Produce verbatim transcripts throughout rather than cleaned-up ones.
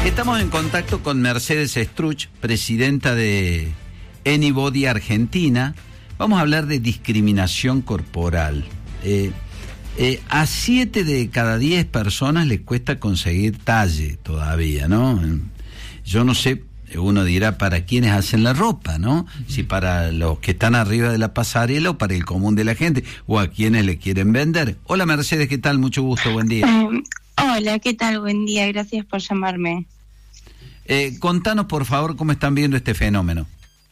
Estamos en contacto con Mercedes Estruch, presidenta de Anybody Argentina. Vamos a hablar de discriminación corporal. Eh, eh, a siete de cada diez personas les cuesta conseguir talle todavía, ¿no? Yo no sé, uno dirá para quiénes hacen la ropa, ¿no? Si para los que están arriba de la pasarela o para el común de la gente, o a quienes le quieren vender. Hola Mercedes, ¿qué tal? Mucho gusto, buen día. Um, hola, ¿qué tal? Buen día, gracias por llamarme. Eh, contanos, por favor, cómo están viendo este fenómeno.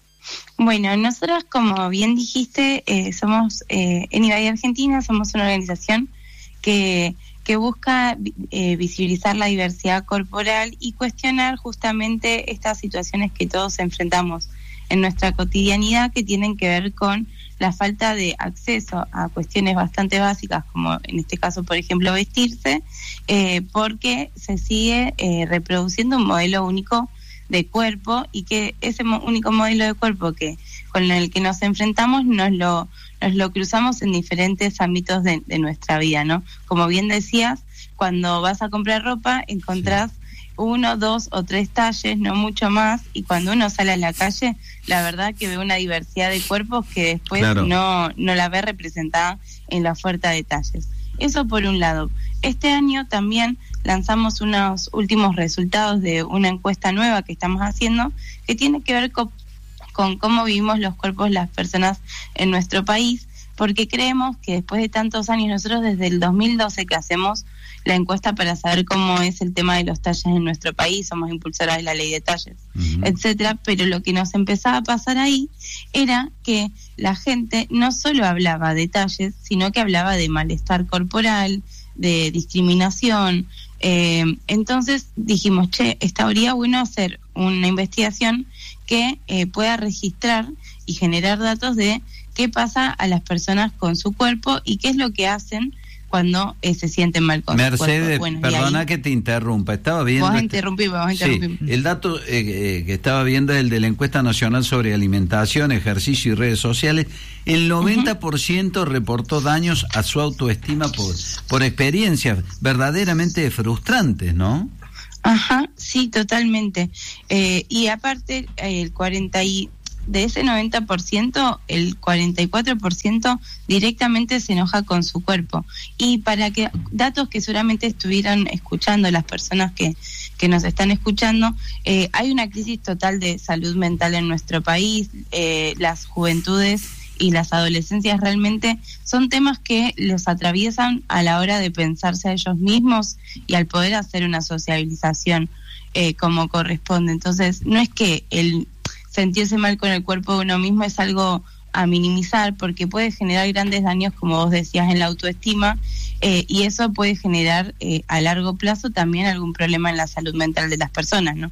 Bueno, nosotros, como bien dijiste, eh, somos eh, Anybody Argentina, somos una organización que, que busca eh, visibilizar la diversidad corporal y cuestionar justamente estas situaciones que todos enfrentamos en nuestra cotidianidad, que tienen que ver con la falta de acceso a cuestiones bastante básicas, como en este caso, por ejemplo, vestirse, eh, porque se sigue eh, reproduciendo un modelo único de cuerpo, y que ese mo- único modelo de cuerpo que con el que nos enfrentamos nos lo nos lo cruzamos en diferentes ámbitos de, de nuestra vida, ¿no? Como bien decías, cuando vas a comprar ropa encontrás sí. uno, dos o tres talles, no mucho más, y cuando uno sale a la calle, la verdad que ve una diversidad de cuerpos que después claro. no no la ve representada en la oferta de talles. Eso por un lado. Este año también lanzamos unos últimos resultados de una encuesta nueva que estamos haciendo, que tiene que ver con, con cómo vivimos los cuerpos las personas en nuestro país, porque creemos que después de tantos años, nosotros desde el dos mil doce que hacemos la encuesta para saber cómo es el tema de los talles en nuestro país, somos impulsoras de la ley de talles, uh-huh. etcétera, pero lo que nos empezaba a pasar ahí era que la gente no solo hablaba de talles, sino que hablaba de malestar corporal, de discriminación. Eh, entonces dijimos, che, estaría bueno hacer una investigación que eh, pueda registrar y generar datos de qué pasa a las personas con su cuerpo y qué es lo que hacen cuando eh, se sienten mal con Mercedes, su cuerpo. Mercedes, bueno, perdona que te interrumpa, estaba viendo... Vos interrumpí, vos interrumpí. Sí, el dato eh, eh, que estaba viendo es el de la encuesta nacional sobre alimentación, ejercicio y redes sociales. El noventa por ciento uh-huh. reportó daños a su autoestima por, por experiencias verdaderamente frustrantes, ¿no? Ajá, sí, totalmente. Eh, y aparte, el cuarenta y de ese noventa por ciento, el cuarenta y cuatro por ciento directamente se enoja con su cuerpo. Y para que datos que seguramente estuvieran escuchando las personas que, que nos están escuchando, eh, hay una crisis total de salud mental en nuestro país. Eh, las juventudes y las adolescencias realmente son temas que los atraviesan a la hora de pensarse a ellos mismos y al poder hacer una sociabilización eh, como corresponde. Entonces, no es que el sentirse mal con el cuerpo de uno mismo es algo a minimizar, porque puede generar grandes daños, como vos decías, en la autoestima, eh, y eso puede generar eh, a largo plazo también algún problema en la salud mental de las personas, ¿no?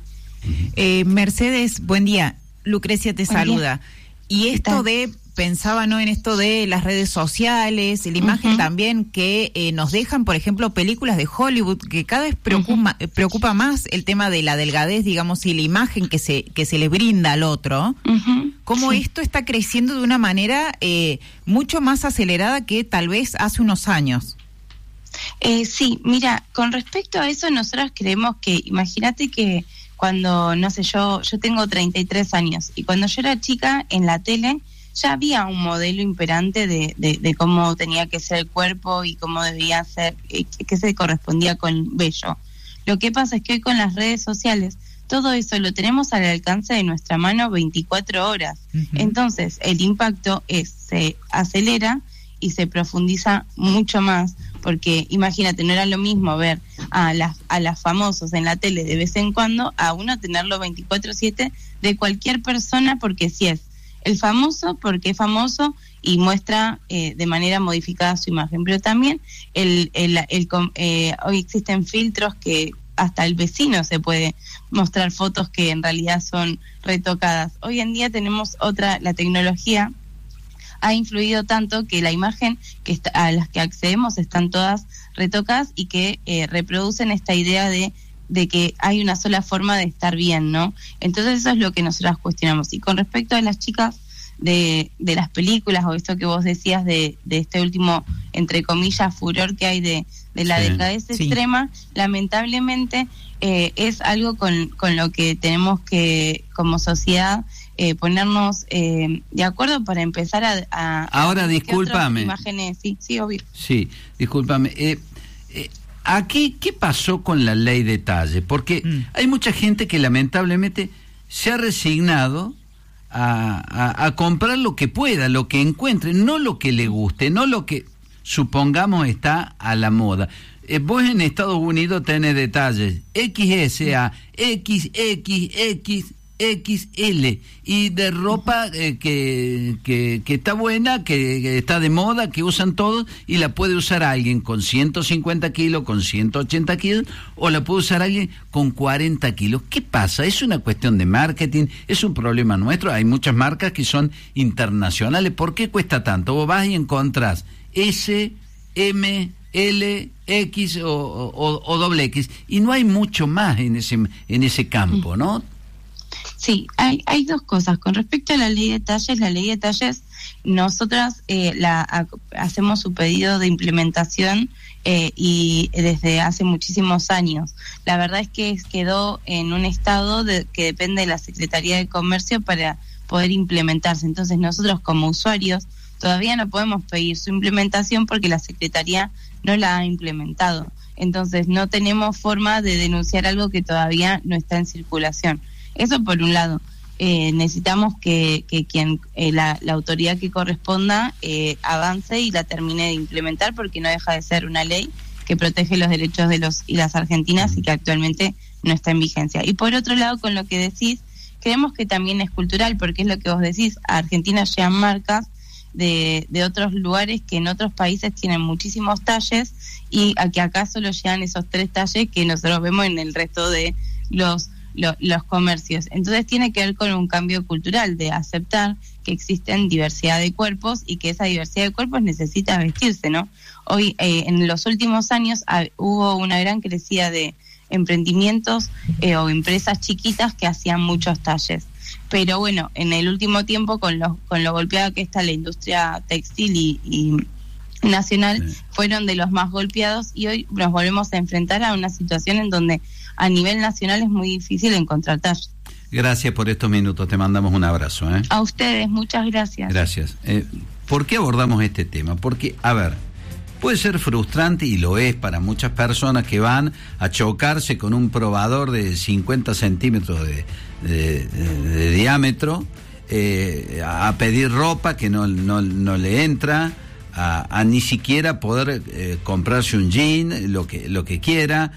Eh, Mercedes, buen día. Lucrecia te buen saluda. Día. Y esto de, pensaba, ¿no?, en esto de las redes sociales, la imagen uh-huh. también que eh, nos dejan, por ejemplo, películas de Hollywood, que cada vez preocupa, uh-huh. preocupa más el tema de la delgadez, digamos, y la imagen que se que se le brinda al otro. Uh-huh. Cómo sí. esto está creciendo de una manera eh, mucho más acelerada que tal vez hace unos años. Eh, sí, mira, con respecto a eso, nosotros creemos que, imagínate que cuando, no sé, yo yo tengo treinta y tres años, y cuando yo era chica, en la tele ya había un modelo imperante de, de, de cómo tenía que ser el cuerpo y cómo debía ser, eh, que se correspondía con bello. Lo que pasa es que hoy con las redes sociales, todo eso lo tenemos al alcance de nuestra mano veinticuatro horas. Uh-huh. Entonces, el impacto es, se acelera y se profundiza mucho más, porque imagínate, no era lo mismo ver a las a las famosos en la tele de vez en cuando a uno tenerlo veinticuatro siete de cualquier persona, porque si es el famoso, porque es famoso y muestra eh, de manera modificada su imagen, pero también el, el, el, el eh, hoy existen filtros que hasta el vecino se puede mostrar fotos que en realidad son retocadas. Hoy en día tenemos otra, la tecnología ha influido tanto que la imagen que está, a las que accedemos están todas retocadas y que eh, reproducen esta idea de de que hay una sola forma de estar bien, ¿no? Entonces eso es lo que nosotras cuestionamos. Y con respecto a las chicas de, de las películas, o esto que vos decías de, de este último, entre comillas, furor que hay de, de la sí, delgadez sí. extrema, lamentablemente eh, es algo con, con lo que tenemos que, como sociedad, eh, ponernos eh, de acuerdo para empezar a... a Ahora, a discúlpame. Imágenes, sí, sí, obvio. Sí, discúlpame. Eh, eh, aquí, ¿qué pasó con la ley de talle? Porque mm. hay mucha gente que lamentablemente se ha resignado A, a, a comprar lo que pueda, lo que encuentre, no lo que le guste, no lo que supongamos está a la moda. Eh, vos en Estados Unidos tenés detalles equis ese a equis equis equis equis ele y de ropa eh, que, que, que está buena, que, que está de moda, que usan todos y la puede usar alguien con ciento cincuenta kilos, con ciento ochenta kilos, o la puede usar alguien con cuarenta kilos. ¿Qué pasa? ¿Es una cuestión de marketing? ¿Es un problema nuestro? Hay muchas marcas que son internacionales. ¿Por qué cuesta tanto? Vos vas y encontrás S, M, L, X o, o, o doble X y no hay mucho más en ese, en ese campo, ¿no? Sí, hay, hay dos cosas. Con respecto a la ley de talles, la ley de talles, nosotras eh, la, a, hacemos su pedido de implementación eh, y desde hace muchísimos años. La verdad es que quedó en un estado de, que depende de la Secretaría de Comercio para poder implementarse. Entonces nosotros como usuarios todavía no podemos pedir su implementación porque la Secretaría no la ha implementado. Entonces no tenemos forma de denunciar algo que todavía no está en circulación. Eso por un lado. Eh, necesitamos que, que quien eh, la, la autoridad que corresponda eh, avance y la termine de implementar, porque no deja de ser una ley que protege los derechos de los y las argentinas y que actualmente no está en vigencia. Y por otro lado, con lo que decís, creemos que también es cultural, porque es lo que vos decís, a Argentina llegan marcas de, de otros lugares que en otros países tienen muchísimos talles y a que acá solo llegan esos tres talles que nosotros vemos en el resto de los Lo, los comercios. Entonces tiene que ver con un cambio cultural de aceptar que existen diversidad de cuerpos y que esa diversidad de cuerpos necesita vestirse, ¿no? Hoy, eh, en los últimos años ha, hubo una gran crecida de emprendimientos eh, o empresas chiquitas que hacían muchos talles. Pero bueno, en el último tiempo, con lo, con lo golpeada que está la industria textil y, y nacional, sí. fueron de los más golpeados y hoy nos volvemos a enfrentar a una situación en donde a nivel nacional es muy difícil encontrar talles. Gracias por estos minutos, te mandamos un abrazo. ¿eh? A ustedes, muchas gracias. Gracias. Eh, ¿Por qué abordamos este tema? Porque, a ver, puede ser frustrante y lo es para muchas personas que van a chocarse con un probador de cincuenta centímetros de, de, de, de diámetro, eh, a pedir ropa que no, no, no le entra, a, a ni siquiera poder eh, comprarse un jean, lo que, lo que quiera.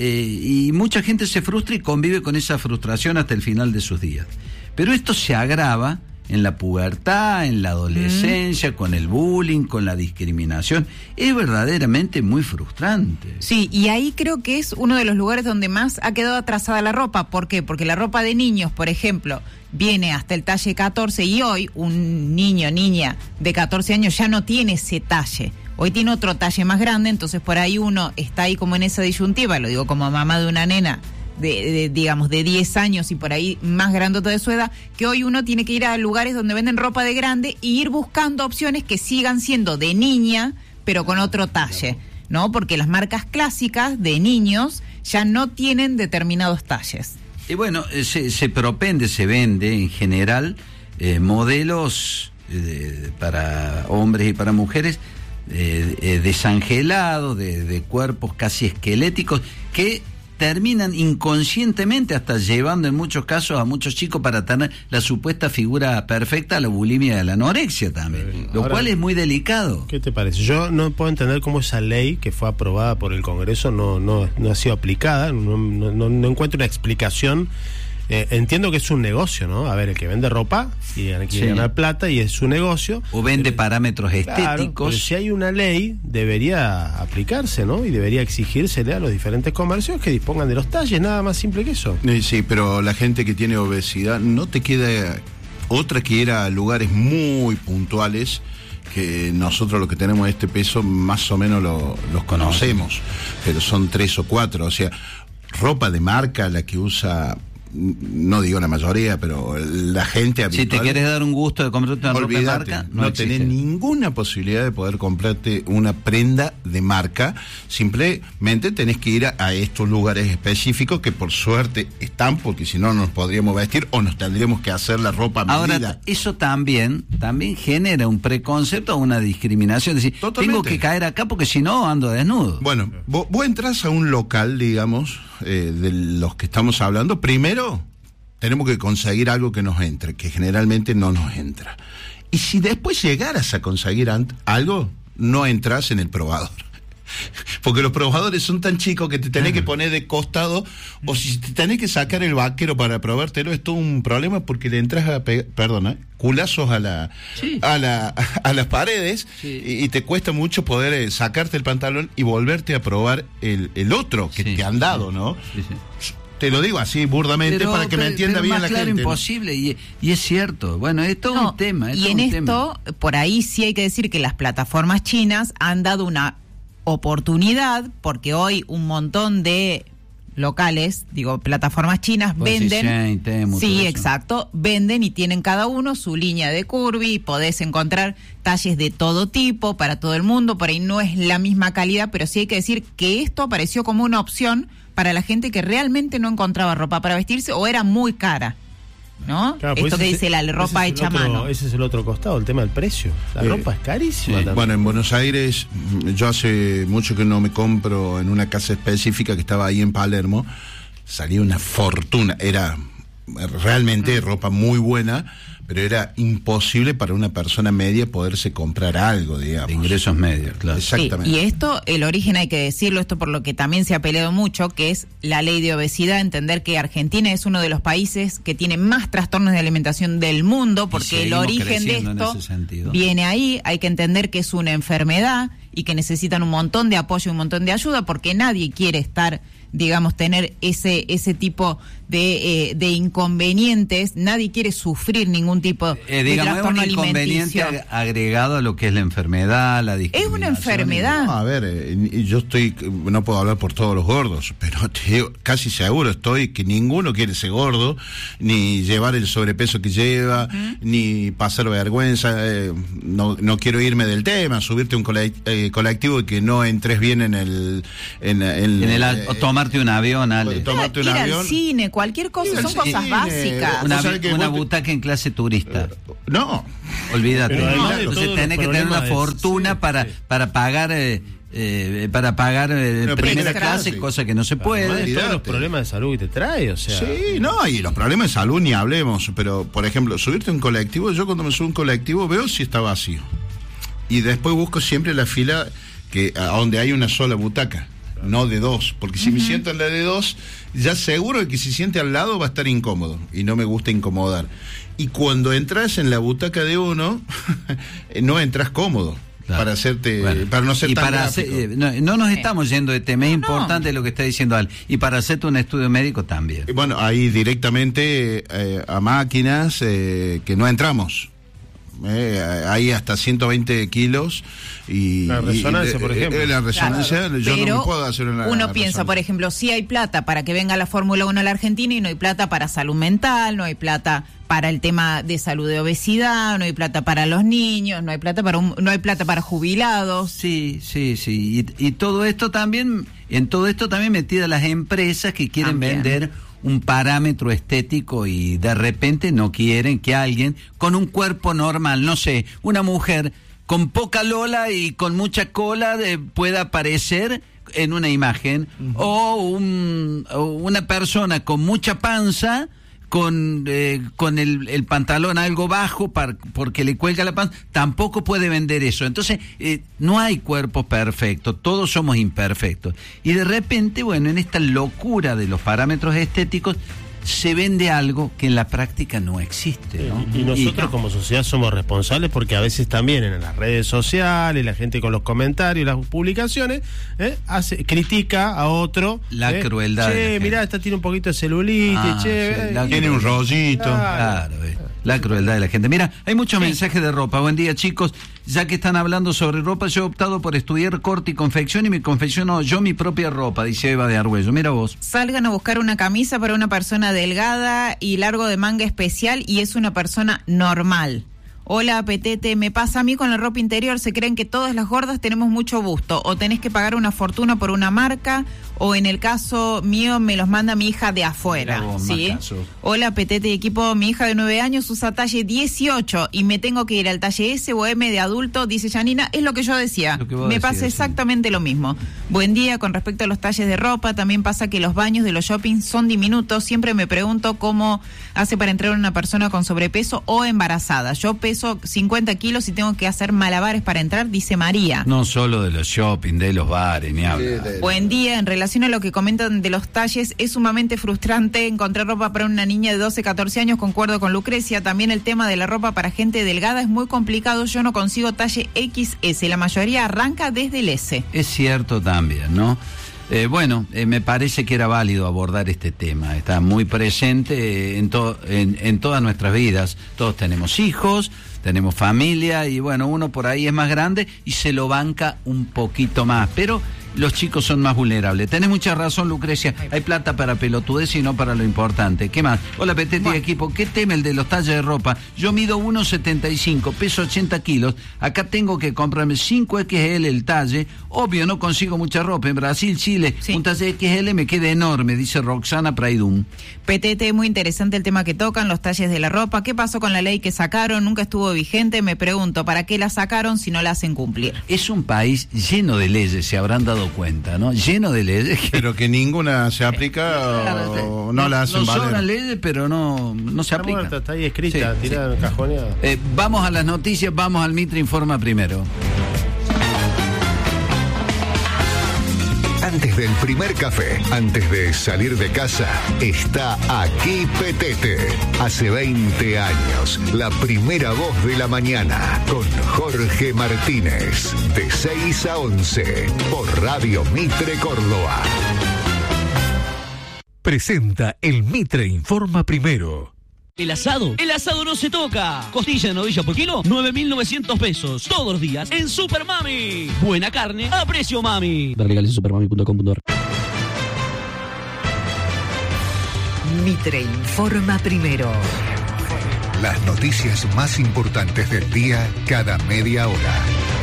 Eh, y mucha gente se frustra y convive con esa frustración hasta el final de sus días. Pero esto se agrava en la pubertad, en la adolescencia, mm. con el bullying, con la discriminación. Es verdaderamente muy frustrante. Sí, y ahí creo que es uno de los lugares donde más ha quedado atrasada la ropa. ¿Por qué? Porque la ropa de niños, por ejemplo, viene hasta el talle catorce y hoy un niño, niña de catorce años ya no tiene ese talle. Hoy tiene otro talle más grande, entonces por ahí uno está ahí como en esa disyuntiva, lo digo como mamá de una nena de, de digamos, de diez años y por ahí más grandota de su edad, que hoy uno tiene que ir a lugares donde venden ropa de grande y ir buscando opciones que sigan siendo de niña, pero con otro talle, ¿no? Porque las marcas clásicas de niños ya no tienen determinados talles. Y bueno, se, se propende, se vende en general eh, modelos eh, para hombres y para mujeres Eh, eh, desangelados, de, de cuerpos casi esqueléticos, que terminan inconscientemente hasta llevando en muchos casos a muchos chicos para tener la supuesta figura perfecta, la bulimia y la anorexia también, lo Ahora, cual es muy delicado. ¿Qué te parece? Yo no puedo entender cómo esa ley que fue aprobada por el Congreso no, no, no ha sido aplicada, no, no, no, no encuentro una explicación. Eh, entiendo que es un negocio, ¿no? A ver, el que vende ropa y quiere sí. ganar plata y es su negocio. O vende pero, parámetros estéticos. Claro, pero si hay una ley, debería aplicarse, ¿no? Y debería exigírsele a los diferentes comercios que dispongan de los talles, nada más simple que eso. Sí, pero la gente que tiene obesidad, no te queda otra que ir a lugares muy puntuales, que nosotros los que tenemos este peso más o menos lo, los conocemos, pero son tres o cuatro, o sea, ropa de marca, la que usa no digo la mayoría, pero la gente habitual. Si te quieres dar un gusto de comprarte una ropa de marca, no, no tenés ninguna posibilidad de poder comprarte una prenda de marca. Simplemente tenés que ir a, a estos lugares específicos que por suerte están, porque si no nos podríamos vestir o nos tendríamos que hacer la ropa a medida. Ahora, eso también, también genera un preconcepto o una discriminación. Es decir, Totalmente. Tengo que caer acá porque si no ando desnudo. Bueno, vos, vos entras a un local, digamos, eh, de los que estamos hablando, primero tenemos que conseguir algo que nos entre, que generalmente no nos entra. Y si después llegaras a conseguir algo, no entras en el probador. Porque los probadores son tan chicos que te tenés que poner de costado, o si te tenés que sacar el vaquero para probártelo, es todo un problema porque le entras a pegar, perdona, culazos a la, sí. a la a las paredes, sí. y, y te cuesta mucho poder eh, sacarte el pantalón y volverte a probar el, el otro que sí. te han dado, ¿no? Sí, sí. Te lo digo así burdamente pero, para que pero, me entienda bien la claro, gente. Imposible, y, y es cierto. Bueno, es todo no, un tema. Es y todo en un esto, tema. Por ahí sí hay que decir que las plataformas chinas han dado una oportunidad, porque hoy un montón de locales, digo, plataformas chinas pues venden. Sí, sí, temo, sí exacto, venden y tienen cada uno su línea de curvy, y podés encontrar talles de todo tipo, para todo el mundo, por ahí no es la misma calidad, pero sí hay que decir que esto apareció como una opción para la gente que realmente no encontraba ropa para vestirse o era muy cara, ¿no? Claro, pues esto que dice la ropa hecha a mano. Ese es el otro costado, el tema del precio. La eh, ropa es carísima. Sí. También. Bueno, en Buenos Aires, yo hace mucho que no me compro en una casa específica que estaba ahí en Palermo, salía una fortuna, era realmente ropa muy buena, pero era imposible para una persona media poderse comprar algo, digamos. De ingresos medios, claro. Exactamente. Sí, y esto, el origen hay que decirlo, esto por lo que también se ha peleado mucho, que es la ley de obesidad, entender que Argentina es uno de los países que tiene más trastornos de alimentación del mundo, porque el origen de esto viene ahí, hay que entender que es una enfermedad y que necesitan un montón de apoyo, un montón de ayuda, porque nadie quiere estar, digamos, tener ese ese tipo de, eh, de inconvenientes, nadie quiere sufrir ningún tipo eh, de digamos, trastorno es un inconveniente alimenticio. agregado a lo que es la enfermedad, la discriminación. Es una enfermedad. No, a ver, eh, yo estoy, no puedo hablar por todos los gordos, pero te digo, casi seguro estoy que ninguno quiere ser gordo, ni llevar el sobrepeso que lleva, uh-huh. ni pasar vergüenza, eh, no, no quiero irme del tema, subirte a un cole, eh, colectivo y que no entres bien en el... En, en, en el eh, o tomarte un avión, Ale. Tomarte un ir avión. al cine, cualquier cosa, son cosas cine, básicas. Una, una vos... butaca en clase turista. Uh, no. Olvídate. No, entonces tenés que tener una fortuna sí, para, sí. para pagar... Eh, Eh, para pagar eh, primera, primera clase, clase, cosa que no se puede. Además, todos los problemas de salud que te trae, o sea. Sí, no, y los problemas de salud ni hablemos, pero por ejemplo, subirte a un colectivo, yo cuando me subo a un colectivo veo si está vacío. Y después busco siempre la fila que a donde hay una sola butaca, no de dos, porque si uh-huh. me siento en la de dos, ya seguro que si siente al lado va a estar incómodo y no me gusta incomodar. Y cuando entras en la butaca de uno, no entras cómodo. Claro. Para hacerte, bueno, para no ser y tan para hacer, eh, no, no nos estamos yendo de tema, es no, importante no. lo que está diciendo Al, y para hacerte un estudio médico también. Bueno, ahí directamente eh, a máquinas eh, que no entramos. Eh, hay hasta ciento veinte kilos y la resonancia, y, por ejemplo. Eh, la resonancia, claro, yo pero no me puedo hacer una uno resonancia. piensa, por ejemplo, si hay plata para que venga la Fórmula uno a la Argentina y no hay plata para salud mental, no hay plata para el tema de salud de obesidad, no hay plata para los niños, no hay plata para un, no hay plata para jubilados. Sí, sí, sí, y, y todo esto también, en todo esto también metidas las empresas que quieren también. vender un parámetro estético y de repente no quieren que alguien con un cuerpo normal, no sé, una mujer con poca lola y con mucha cola de, pueda aparecer en una imagen, uh-huh. o, un, o una persona con mucha panza con eh, con el, el pantalón algo bajo para, porque le cuelga la panza, tampoco puede vender eso. Entonces eh, no hay cuerpo perfecto, todos somos imperfectos, y de repente, bueno, en esta locura de los parámetros estéticos se vende algo que en la práctica no existe, ¿no? Y, y nosotros y, como sociedad somos responsables porque a veces también en las redes sociales, la gente con los comentarios, las publicaciones, ¿eh? hace critica a otro. La ¿eh? crueldad. Che, mirá, esta tiene un poquito de celulitis, ah, che. Sí, eh, la, tiene un rollito. Claro, eh. La crueldad de la gente. Mira, hay muchos Sí. mensajes de ropa. Buen día, chicos. Ya que están hablando sobre ropa, yo he optado por estudiar corte y confección y me confecciono yo mi propia ropa, dice Eva de Argüello. Mira vos. Salgan a buscar una camisa para una persona delgada y largo de manga especial y es una persona normal. Hola, Petete, me pasa a mí con la ropa interior, se creen que todas las gordas tenemos mucho gusto, o tenés que pagar una fortuna por una marca, o en el caso mío me los manda mi hija de afuera, Mira vos, ¿sí? Macaso. Hola, Petete y equipo, mi hija de nueve años usa talle dieciocho y me tengo que ir al talle S o M de adulto, dice Janina, es lo que yo decía, Lo que vos me decías, pasa sí. exactamente lo mismo. Buen día, con respecto a los talles de ropa, también pasa que los baños de los shopping son diminutos, siempre me pregunto cómo hace para entrar una persona con sobrepeso o embarazada. Yo peso cincuenta kilos y tengo que hacer malabares para entrar, dice María. No solo de los shopping, de los bares, ni hablar. de- Buen día, en relación a lo que comentan de los talles, es sumamente frustrante encontrar ropa para una niña de doce, catorce años, concuerdo con Lucrecia, también el tema de la ropa para gente delgada es muy complicado, yo no consigo talle equis ese, la mayoría arranca desde el S. Es cierto también, ¿no? Eh, bueno, eh, me parece que era válido abordar este tema. Está muy presente eh, en, to- en, en todas nuestras vidas. Todos tenemos hijos, tenemos familia y bueno, uno por ahí es más grande y se lo banca un poquito más. Pero los chicos son más vulnerables. Tenés mucha razón, Lucrecia. Hay plata para pelotudez y no para lo importante. ¿Qué más? Hola, Petete y Bueno. equipo. ¿Qué tema el de los talles de ropa? Yo mido uno setenta y cinco, peso ochenta kilos. Acá tengo que comprarme cinco equis ele el talle. Obvio, no consigo mucha ropa. En Brasil, Chile, Sí. un talle equis ele me queda enorme, dice Roxana Praidum. Petete, muy interesante el tema que tocan, los talles de la ropa. ¿Qué pasó con la ley que sacaron? Nunca estuvo vigente. Me pregunto, ¿para qué la sacaron si no la hacen cumplir? Es un país lleno de leyes, se habrán dado cuenta, ¿no? Lleno de leyes. que- Pero que ninguna se aplica o no la hacen No valer. sobran leyes, pero no, no se Está aplican. muerta, está ahí escrita, Sí, tirada en cajoneada. Eh, vamos a las noticias, vamos al Mitre Informa primero. Antes del primer café, antes de salir de casa, está aquí Petete. Hace veinte años, la primera voz de la mañana, con Jorge Martínez, de seis a once, por Radio Mitre Córdoba. Presenta el Mitre Informa primero. El asado, el asado no se toca. Costilla de novilla por kilo, nueve mil novecientos pesos. Todos los días en Super Mami. Buena carne a precio mami. Ver legales en supermami punto com punto a r. Mitre Informa primero. Las noticias más importantes del día cada media hora.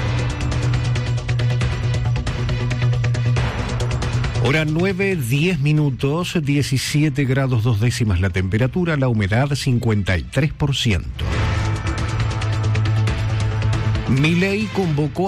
Hora nueve, diez minutos, diecisiete grados dos décimas la temperatura, la humedad cincuenta y tres por ciento. Milei convocó